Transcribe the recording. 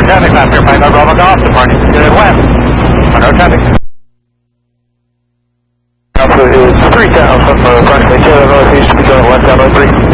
traffic left here, 5 Bravo Golf, departing west. No traffic. Alpha is 3000, approximately 10 northeast, to be going west down 03.